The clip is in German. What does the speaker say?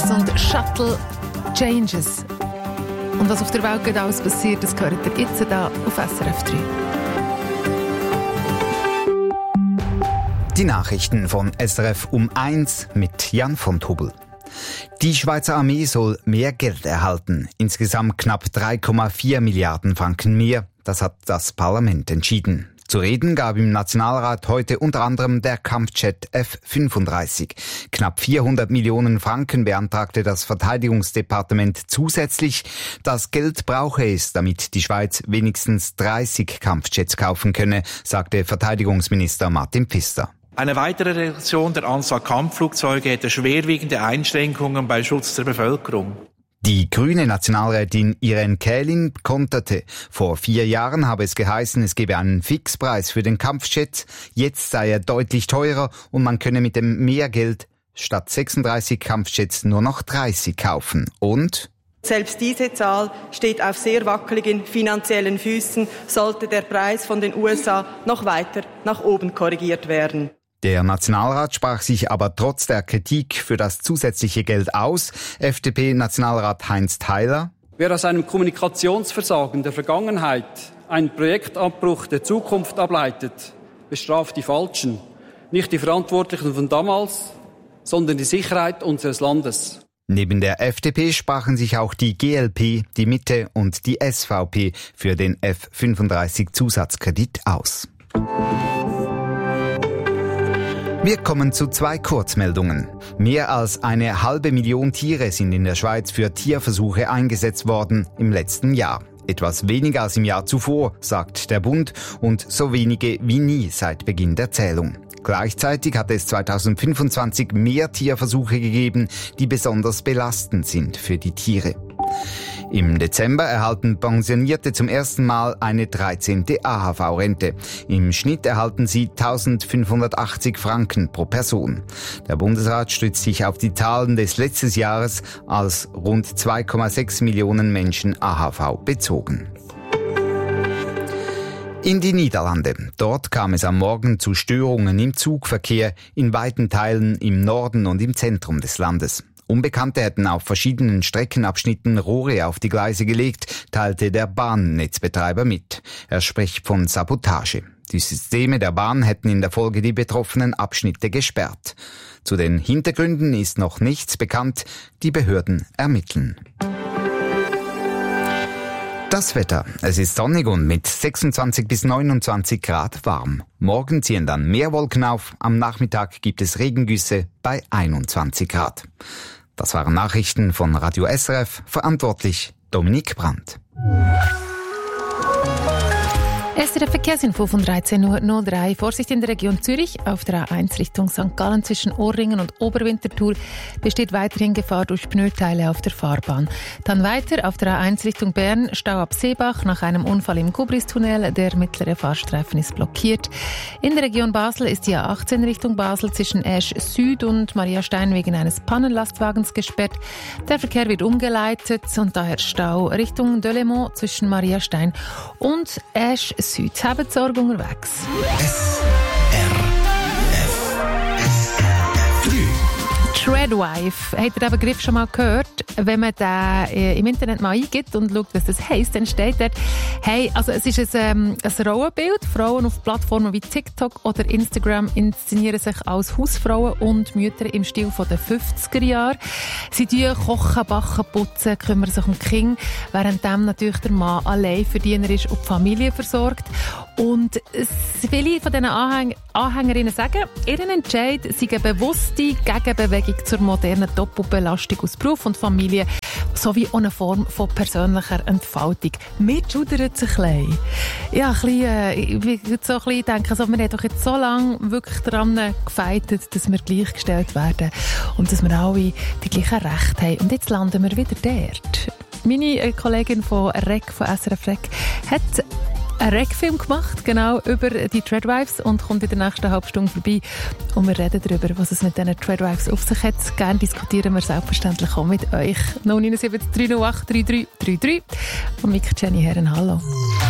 Beatles und Shuttle Changes. Und was auf der Welt gerade alles passiert, das hört ihr jetzt hier auf SRF 3. Die Nachrichten von SRF um 1 mit Jan von Tobel. Die Schweizer Armee soll mehr Geld erhalten. Insgesamt knapp 3,4 Milliarden Franken mehr. Das hat das Parlament entschieden. Zu reden gab im Nationalrat heute unter anderem der Kampfjet F-35. Knapp 400 Millionen Franken beantragte das Verteidigungsdepartement zusätzlich. Das Geld brauche es, damit die Schweiz wenigstens 30 Kampfjets kaufen könne, sagte Verteidigungsminister Martin Pfister. Eine weitere Reduktion der Anzahl Kampfflugzeuge hätte schwerwiegende Einschränkungen beim Schutz der Bevölkerung. Die grüne Nationalrätin Irene Kählin konterte. Vor 4 Jahren habe es geheißen, es gebe einen Fixpreis für den Kampfjet. Jetzt sei er deutlich teurer und man könne mit dem Mehrgeld statt 36 Kampfjets nur noch 30 kaufen. Und selbst diese Zahl steht auf sehr wackeligen finanziellen Füßen, sollte der Preis von den USA noch weiter nach oben korrigiert werden. Der Nationalrat sprach sich aber trotz der Kritik für das zusätzliche Geld aus. FDP-Nationalrat Heinz Theiler: Wer aus einem Kommunikationsversagen der Vergangenheit einen Projektabbruch der Zukunft ableitet, bestraft die Falschen. Nicht die Verantwortlichen von damals, sondern die Sicherheit unseres Landes. Neben der FDP sprachen sich auch die GLP, die Mitte und die SVP für den F-35-Zusatzkredit aus. Wir kommen zu 2 Kurzmeldungen. Mehr als 500.000 Tiere sind in der Schweiz für Tierversuche eingesetzt worden im letzten Jahr. Etwas weniger als im Jahr zuvor, sagt der Bund, und so wenige wie nie seit Beginn der Zählung. Gleichzeitig hat es 2025 mehr Tierversuche gegeben, die besonders belastend sind für die Tiere. Im Dezember erhalten Pensionierte zum ersten Mal eine 13. AHV-Rente. Im Schnitt erhalten sie 1.580 Franken pro Person. Der Bundesrat stützt sich auf die Zahlen des letzten Jahres, als rund 2,6 Millionen Menschen AHV bezogen. In die Niederlande. Dort kam es am Morgen zu Störungen im Zugverkehr in weiten Teilen im Norden und im Zentrum des Landes. Unbekannte hätten auf verschiedenen Streckenabschnitten Rohre auf die Gleise gelegt, teilte der Bahnnetzbetreiber mit. Er spricht von Sabotage. Die Systeme der Bahn hätten in der Folge die betroffenen Abschnitte gesperrt. Zu den Hintergründen ist noch nichts bekannt. Die Behörden ermitteln. Das Wetter. Es ist sonnig und mit 26 bis 29 Grad warm. Morgen ziehen dann mehr Wolken auf. Am Nachmittag gibt es Regengüsse bei 21 Grad. Das waren Nachrichten von Radio SRF. Verantwortlich Dominik Brandt. SRF Verkehrsinfo von 13.03 Uhr. Vorsicht in der Region Zürich. Auf der A1 Richtung St. Gallen zwischen Ohrringen und Oberwinterthur besteht weiterhin Gefahr durch Pneuteile auf der Fahrbahn. Dann weiter auf der A1 Richtung Bern, Stau ab Seebach nach einem Unfall im Gubristunnel. Der mittlere Fahrstreifen ist blockiert. In der Region Basel ist die A18 Richtung Basel zwischen Asch Süd und Mariastein wegen eines Pannenlastwagens gesperrt. Der Verkehr wird umgeleitet und daher Stau Richtung Delémont zwischen Mariastein und Asch Süd. Habt Sorge unterwegs. Treadwife. Habt ihr den Begriff schon mal gehört? Wenn man den im Internet mal eingibt und schaut, was das heisst, dann steht dort, hey, also es ist ein Rollenbild. Frauen auf Plattformen wie TikTok oder Instagram inszenieren sich als Hausfrauen und Mütter im Stil von den 50er Jahren. Sie kochen, backen, putzen, kümmern sich um die Kinder, währenddem natürlich der Mann Alleinverdiener ist und die Familie versorgt. Und viele von diesen Anhängerinnen sagen, ihren Entscheid sei eine bewusste Gegenbewegung zur modernen Doppelbelastung aus Beruf und Familie, sowie auch eine Form von persönlicher Entfaltung. Mir schudert es ein bisschen. Ja, ich denke, wir haben doch jetzt so lange wirklich daran gefeitet, dass wir gleichgestellt werden und dass wir alle die gleichen Rechte haben. Und jetzt landen wir wieder dort. Meine Kollegin von REC, von SRF REC, hat einen REC-Film gemacht, genau, über die Treadwives und kommt in der nächsten halben Stunde vorbei. Und wir reden darüber, was es mit diesen Treadwives auf sich hat. Gerne diskutieren wir selbstverständlich auch mit euch. 079 308 3333 und Mike Jenny Herren, hallo.